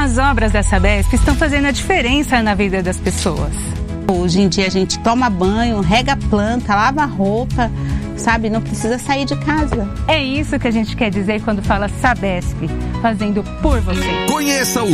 As obras da Sabesp estão fazendo a diferença na vida das pessoas. Hoje em dia a gente toma banho, rega a planta, lava a roupa, sabe? Não precisa sair de casa. É isso que a gente quer dizer quando fala Sabesp, fazendo por você. Conheça o